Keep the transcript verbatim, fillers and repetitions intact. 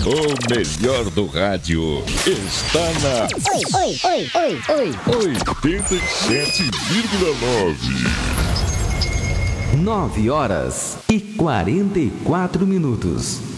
O melhor do rádio está na Oi, oi, oi, oi, oi. oitenta e sete vírgula nove. Nove horas e quarenta e quatro minutos.